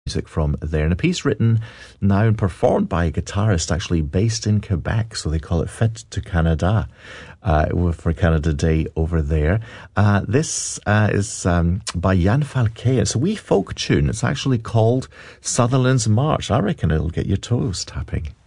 music from there, and a piece written now and performed by a guitarist actually based in Quebec, so they call it Fit to Canada for Canada Day over there. This is by Jan Falquet. It's a wee folk tune. It's actually called Sutherland's March. I reckon it'll get your toes tapping.